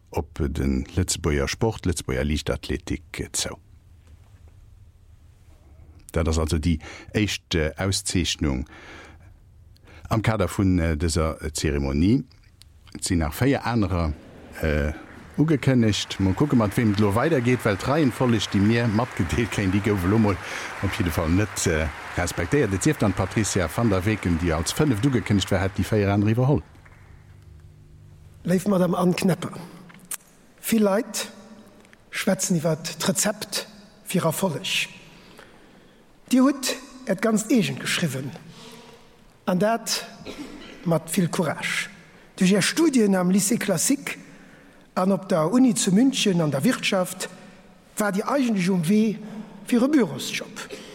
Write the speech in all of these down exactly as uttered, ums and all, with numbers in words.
op den Lützburger Sport, Lützburger Leichtathletik zou. Da das also die echte Auszeichnung am Kader vun äh, dieser Zeremonie sie nach feier anderer äh, ugekennigt. Man gucke mat wem lo weitergeht, weil dreien vollch die mir mat gedeelt kein die Golummel op jeden Fall net äh, respektiert. Jetzt sieft an Patricia van der Weken, die als fünf du gekennigt wer hat die feier an Riverhol. Leif madame anknepper. Viel Leiit schwätzen iwwer d Rezept fir erfollech. Die hut et ganz egent geschriven. An dat mat viel Courage. Durch ihr Studien am Lycée Classique, an op der Uni zu München, an der Wirtschaft, war die eigentlich um weh für ihren Bürosjob.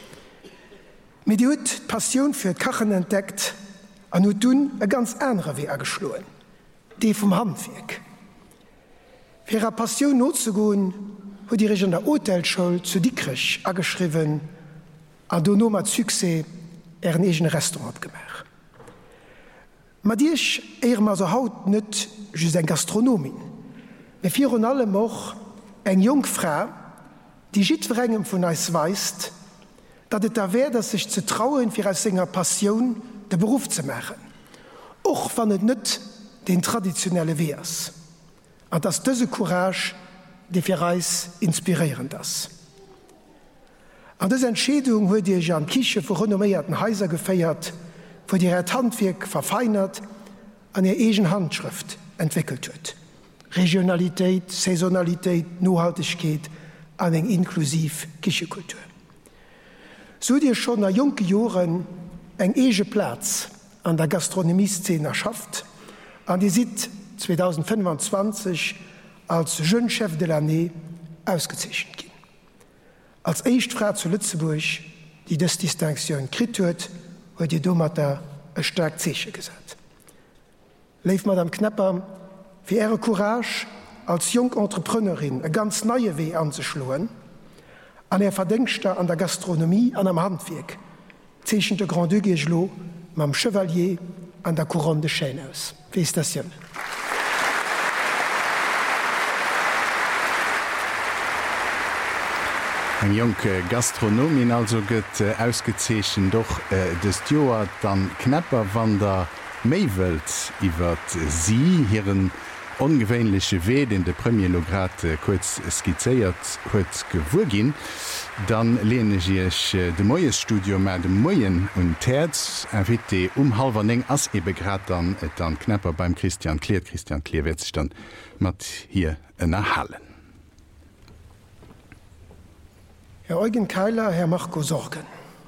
Mit die hut Passion für Kachen entdeckt, an hut dun e ganz andere Weh geschloen, die vom Handwerk. Für ihre Passion notzugoen, hut die an der Hotelschule zu Dietrich angeschrieben, an du no mat Succès er een egen Restaurant gemacht. Ma Dich eer ma so haut net just en Gastronomin. Me vir an allem och eng Jungfrau, die jitverengem vun eis weist, dat et da wär, dat sich ze trauen fir als senger Passion de Beruf ze machen. Och wann et net den traditionelle Wehrs. An dass dëse Courage de fir Reis inspirieren das. An dieser Entschädung huet Dir an Kiche vu renomméierten Häuser geféiert, wo Dir het Handwerk verfeinert an ihr egen Handschrift entwickelt huet. Regionalitéit, Saisonalitéit, Nohaltegkeet an eng inklusiv Kichekultur. So Dir schon a junge Joren eng ege Platz an der Gastronomieszene erschafft, an die sieht zwanzig fünfundzwanzig als Jeune Chef de l'année ausgezeichnet gin. Als Eichtfrau zu Lützeburg, die das Distinktion krit huet, huet die Domata e stark Zeche gesat. Leif Madame Knepper, für ihre Courage als Jungentrepreneurin e ganz neue Weh anzuschloen, an er Verdenkster an der Gastronomie an am Handwerk, zechen de Grand Duguay-Gelot mam Chevalier an der Couronne de Chêne aus. Félicitations. Eng junge Gastronomin also gëtt äh, ausgezeechen doch äh, des Joer dann knapper wann der méiwelt iwwer sie hireieren ongewéinliche Weh den de Premier Lograt äh, kurz skizéiert huet gewur gin, dann lehne ich äh, de moes Studio mat dem Moien und Terz enwit de um halber eng ass ebe grad dann et dann knapper beim Christian Kleert Christian Kleer wird sich dann mat hier ënnerhallen. Herr Eugen Keiler, Herr Marco Sorgen.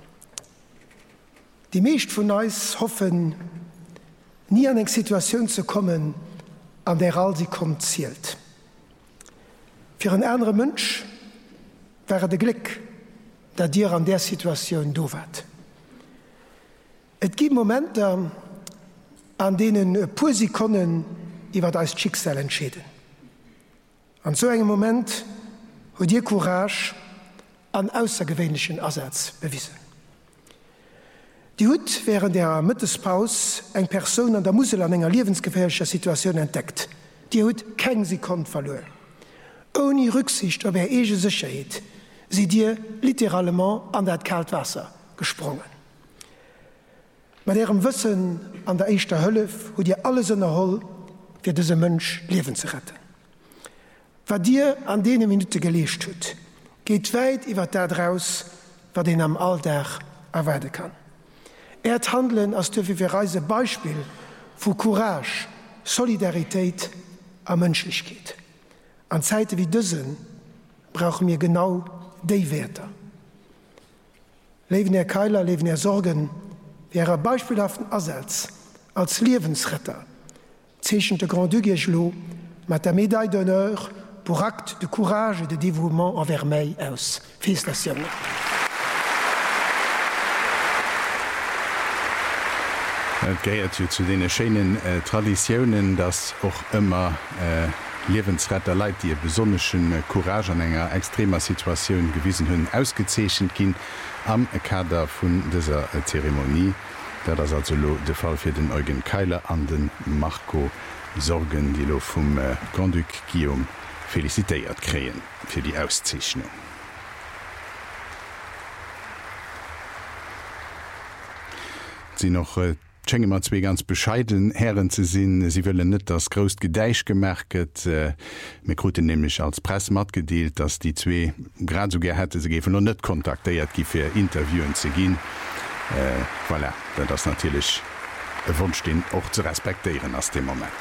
Die meisten von uns hoffen, nie an eine Situation zu kommen, an der all sie kommt, zielt. Für einen anderen Mensch wäre der Glück, dass dir an der Situation do wart. Es gibt Momente, an denen pur Sekunden über das Schicksal entscheiden. An so einem Moment hat dir Courage an außergewöhnlichen Ersatz bewiesen. Die Hut während der Mittagspause eine Person an der Musel an einer lebensgefährlichen Situation entdeckt. Die Hut keine Sekunde verloren. Ohne Rücksicht auf ihre eigene Sicherheit, sie dir literalement an das Kaltwasser gesprungen. Mit ihrem Wissen an der ersten Hölle hat ihr alles in der Hall für diesen Mensch Leben zu retten. Was dir an den Minuten gelesen hat, geht weit über das raus, was den am Alltag erwarten kann. Er hat Handeln als dürfen wir Reise Beispiel für Courage, Solidarität und Menschlichkeit. An Zeiten wie diesen brauchen wir genau die Werte. Leben Herr Keiler, leben Herr Sorgen, wäre beispielhaften Ersatz als Lebensretter zwischen der Grand Duguay-Gelot mit der Médaille d'honneur pour acte de courage et de dévouement envers mij aus. Félicitations. Et geiert zu den schönen äh, Traditionen, dass auch immer äh, Lebensretter Leiit die besonneschen äh, Courage an enger extremer Situation gewiesen hunn ausgezeechen gin am Kader vun dieser äh, Zeremonie, da das also lo de Fall fir den Eugen Keiler an den Marco Sorgen, die lo vum äh, Grand Duc Guillaume felicitéiert kreen fir die Auszeichnung. Sie noch äh, Schenge mat zwee ganz bescheiden Herren ze sinn, sie wëlle net das grost Gedeich gemerket, äh, Mikrute nämlich als Press mat gedeelt, dass die zwee grad so ger hätte se gefen no net kontaktéiert gi fir Interviewen ze ginn. Äh, voilà, das natürlich e Wunsch den och zu respektieren aus dem Moment.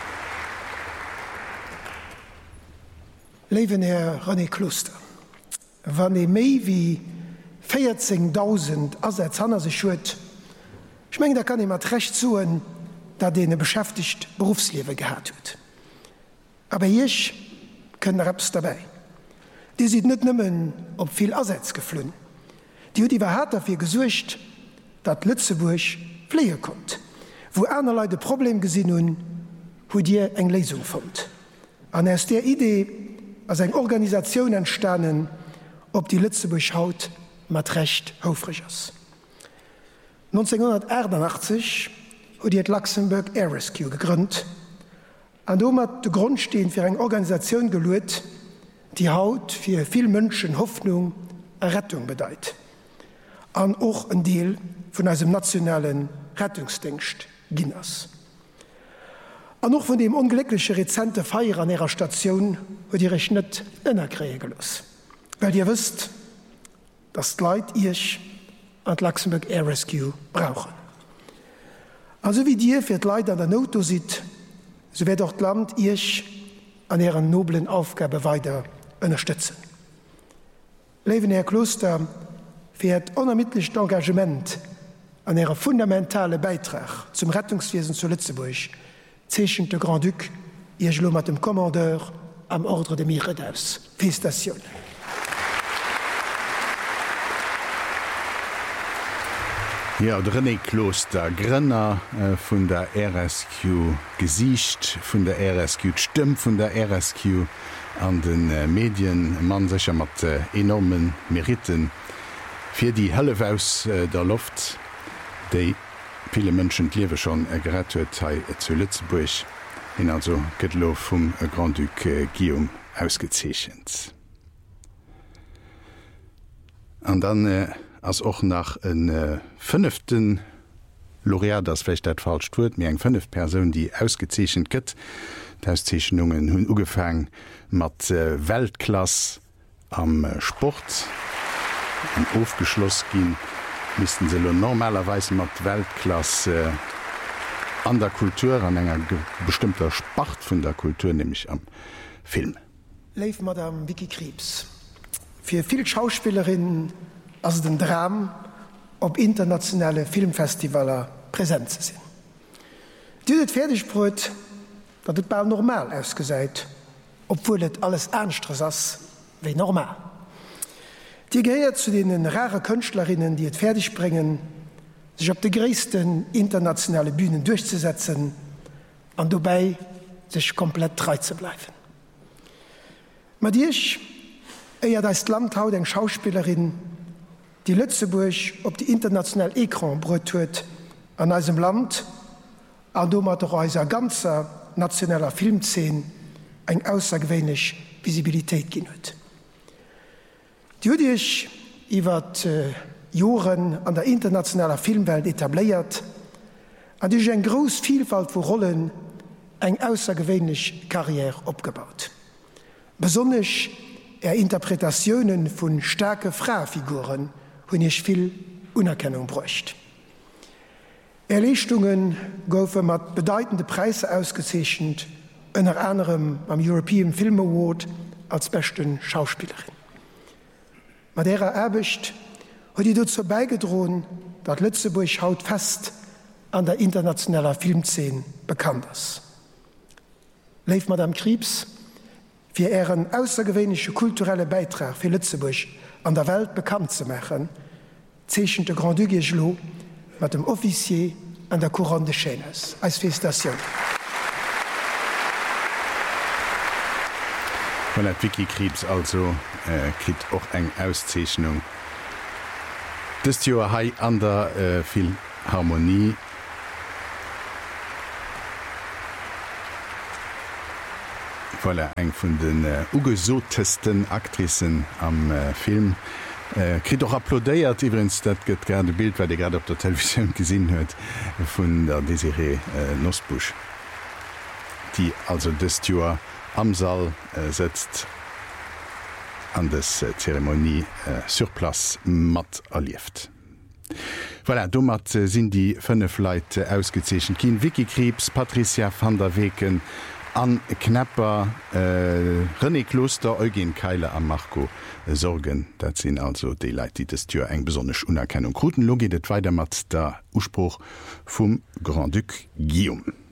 Leven Herr René Kloster, wann e méi wie vierzigtausend as Hanner se schuet, ich meng, da kann ich mat recht zuen, dat de e beschäftigt Berufsliewe gehabt huet. Aber ich können Raps dabei. Die sieht net nimmen op viel Ersatz geflünn. Die hue diewer hat dafür gesucht, dat Lützeburg pflege kommt, wo einer Leute Problem gesinn hun, wo dir eng Lesung fand. An erst der Idee als eng Organisation entstanden, ob die Lützeburg haut mat recht aufrichg ist. neunzehnhundertachtzig hat die Luxemburg Air Rescue gegründet. An dem hat der Grund stehen für eine Organisation geluet, die haut für viele Menschen Hoffnung und Rettung bedeutet. Und auch ein Teil von unserem nationalen Rettungsdienst Guinness. Und auch von dem unglücklichen rezente Feier an ihrer Station hat ihr euch nicht innerkriegen gelassen. Weil ihr wisst, dass die Leute ich an Luxemburg Air Rescue brauchen. Also wie dir für die Leute an der Not sieht, so wird auch das Land ich an ihrer noblen Aufgabe weiter unterstützen. Leben Herr Kloster fährt unermittliches Engagement an ihrer fundamentalen Beitrag zum Rettungswesen zu Lützeburg, zeschen der Grand Duc, ihr schlo mit dem Kommandeur am Ordre de Miredaus. Félicitations. Ja, René Kloster Grënner äh, vun der R S Q Gesicht, vun der R S Q Stëmm vun der R S Q an den äh, Medien man secher mat äh, enormen Meriten fir die Hëlle aus äh, der Luft, déi viele Mënschen liewe schon ergrat huet äh, zu Lützeburg hin also Gëttlo vum äh, Grand Duc äh, Guillaume ausgezeechchen. An dann äh, als auch nach en äh, fünften Laureat, das vielleicht dat falsch tut, mir eng fünf Personen, die ausgezeschen gëtt. Auszeichnungen hunn ugefang mat äh, Weltklasse am äh, Sport am aufgeschloss gin, müssten se normalerweise mat Weltklasse äh, an der Kultur, an enger bestimmter Spart vun der Kultur, nämlich am Film. Leif Madame Vicky Krebs. Für viele Schauspielerinnen als den Dram op internationale Filmfestivaler präsent zu sind. Die het fertigbrot, dat het bald normal ausgeseit, obwohl het alles ernstres ass wie normal. Die gehört zu den rare Künstlerinnen, die het fertig bringen, sich op de größten internationale Bühnen durchzusetzen und dabei sich komplett treu zu bleiben. Ma Dich, eier das Land haut eng Schauspielerin, die Lützeburg op die internationale Ekran brot huet an eisem Land, an do mat eiser ganzer nationaler Filmszene eng aussergewöhnlich Visibilitéit gin huet. Die Judich iwwer äh, Joren an der internationaler Filmwelt etabliert, an Dich eng gros Vielfalt vu Rollen eng aussergewöhnlich Karriere opgebaut. Besonnech er Interpretationen vun starke Frafiguren hunn ich viel Unerkennung bräucht. Erlichtungen goufe mat bedeutende Preise ausgezeechnet, ënner anderem am European Film Award als besten Schauspielerin. Ma derer Erbecht huet die dazu beigedrohen, dat Lützeburg haut fest an der internationaler Filmszene bekannt ist. Leif Madame Krebs, für ihren außergewöhnlichen kulturellen Beitrag für Lützeburg an der Welt bekannt zu machen, zechen de Grand Duc Guillaume mit dem Officier an der Couronne de Chaînes als Félicitations. Voilà, Vicky Krebs also äh, kriegt auch eng Auszeichnung. Das Jahr hai an der äh, Philharmonie Voilà, eng vun den äh, ugesotesten Aktrissen am äh, Film. Äh, Krit doch applaudéiert iwrens dat gëtt gerne Bild, wat de grad op der Television gesinn huet vun der Desiree äh, Nosbusch, die also des Joer am Saal äh, setzt an des äh, Zeremonie äh, surplas mat erlieft. Voilà, dummer äh, sinn die fënne Leiit äh, ausgezeechen Kien Wikikrebs, Patricia van der Weken, an Knapper, äh, René Kloster, Eugen Keile am Marco äh, sorgen. Dat sinn also de Leiit, die des Tür eng besonnech Unerkennung. Kruten Logi det weiter mat der Urspruch vum Grand Duc Guillaume.